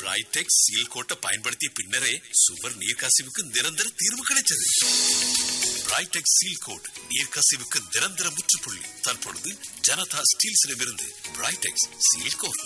பிரைடெக்ஸ் seal கோட்டை பயன்படுத்திய பின்னரே சுவர் நீர்க்கசிவுக்கு நிரந்தர தீர்வு கிடைச்சது. பிரைடெக்ஸ் சீல் கோட் நீர்க்கசிவுக்கு நிரந்தர முற்றுப்புள்ளி. தற்பொழுது ஜனதா ஸ்டீல்ஸிடமிருந்து பிரைடெக்ஸ் சீல் கோட்.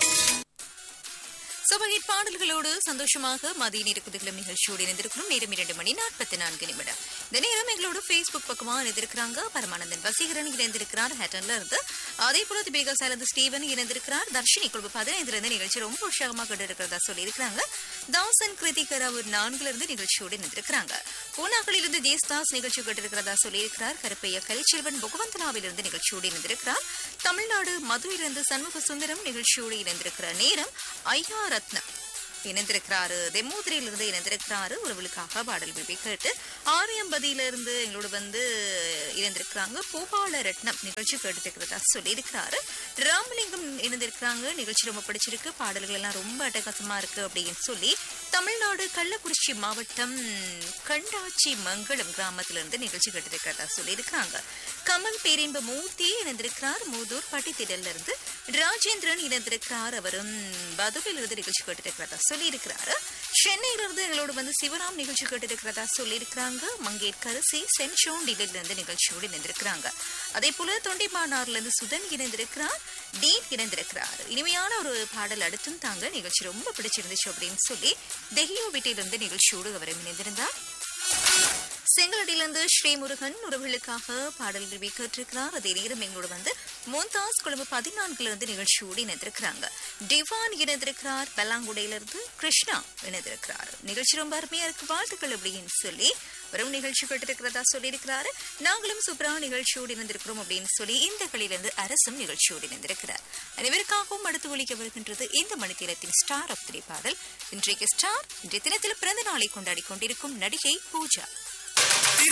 சபையின் பாடல்களோடு சந்தோஷமாக மதிய நேர குதிகளும் நிகழ்ச்சியோடு இணைந்திருக்கிறோம். நேரம் 2:44 இந்த நேரம் எங்களோட Facebook பக்கமாக இணைந்திருக்கிறாங்க. பரமானந்தன் வசீகரன் இணைந்திருக்கிறார் ஹேட்டன்ல இருந்து. அதே போல திபேகா சாலந்து ஸ்டீவன் இணைந்திருக்கிறார். தர்ஷினி குழுப்பு 15 நிகழ்ச்சி ரொம்ப உற்சாகமாக கொண்டு இருக்கிறதா சொல்லி இருக்கிறாங்க. தாசன் கிருத்திகர் அவர் 4 நிகழ்ச்சியோடு இணைந்திருக்கிறாங்க. பூனாக்களிலிருந்து ஜேஸ்தாஸ் நிகழ்ச்சி கேட்டிருக்கிறதா சொல்லி இருக்கிறார். கருப்பையா கலிச்செல்வன் புகவந்தனாவிலிருந்து நிகழ்ச்சியோடு இணைந்திருக்கிறார். தமிழ்நாடு மதுரையிலிருந்து சண்முக சுந்தரம் நிகழ்ச்சியோடு இணைந்திருக்கிறார். நேரம் ஐயா ரத்னம் இணைந்திருக்கிறாரு. தெம்மூதிரையிலிருந்து இணைந்திருக்கிறாரு. உறவுகளுக்காக பாடல் விரும்பி கேட்டு ஆரியம்பதியிலிருந்து எங்களோட இணைந்திருக்கிறாங்க. பூபால ரத்னம் நிகழ்ச்சி கேட்டுருக்கிறதா சொல்லி இருக்கிறாரு. ராமலிங்கம் இணைந்திருக்கிறாங்க. நிகழ்ச்சி ரொம்ப பிடிச்சிருக்கு, பாடல்கள் எல்லாம் ரொம்ப அட்டகாசமா இருக்கு அப்படின்னு சொல்லி தமிழ்நாடு கள்ளக்குறிச்சி மாவட்டம் கண்டாச்சி மங்களம் கிராமத்திலிருந்து நிகழ்ச்சி கேட்டிருக்கிறதா சொல்லி இருக்கிறாங்க. கமல் பேரின்ப மூர்த்தி இணைந்திருக்கிறார். மூதூர் பட்டித்திடல்ல இருந்து ராஜேந்திரன் இணைந்திருக்கிறார். அவரும் பதுவிலிருந்து நிகழ்ச்சி கேட்டிருக்கிறதா சொல்லி இருக்கிறாரு. சென்னையிலிருந்து எங்களோட சிவராம் நிகழ்ச்சி கேட்டிருக்கிறதா சொல்லி இருக்கிறாங்க. மங்கேற்கரசி சென்சோண்டிலிருந்து நிகழ்ச்சியோடு இணைந்திருக்கிறாங்க. அதே போல தொண்டிமானார்ல இருந்து சுதன் இணைந்திருக்கிறார். டீன் இணைந்திருக்கிறார். இனிமையான ஒரு பாடல் அடுத்தும் தாங்க, நிகழ்ச்சி ரொம்ப பிடிச்சிருந்துச்சு அப்படின்னு சொல்லி தெஹியோ வீட்டிலிருந்து நிகழ்ச்சியோடு அவரும் இணைந்திருந்தார். செங்கலடியிலிருந்து ஸ்ரீமுருகன் உறவுகளுக்காக பாடல் விரும்பி கேட்டிருக்கிறார். அதே நேரம் எங்களோட முந்தாஸ் கொழும்பு 14 நிகழ்ச்சியோடு இணைந்திருக்கிறாங்க. டிவான் இணைந்திருக்கிறார். பல்லாங்குடையிலிருந்து கிருஷ்ணா இணைந்திருக்கிறார். நிகழ்ச்சி ரொம்ப அருமையா இருக்கு, வாழ்த்துக்கள் அப்படின்னு சொல்லி வரும் நிகழ்ச்சி கேட்டிருக்கிறதா சொல்லி இருக்கிறாரு. நாங்களும் சூப்பரான நிகழ்ச்சியோடு இணைந்திருக்கிறோம் அப்படின்னு சொல்லி இந்த களிலிருந்து அரசும் நிகழ்ச்சியோடு இணைந்திருக்கிறார். அனைவருக்காகவும் அடுத்து ஒழிக்க வருகின்றது இந்த மணித்திரத்தின் ஸ்டார் ஆஃப் தி பாடல். இன்றைக்கு ஸ்டார் இன்றைய தினத்தில் பிறந்த நாளை கொண்டாடி கொண்டிருக்கும் நடிகை பூஜா.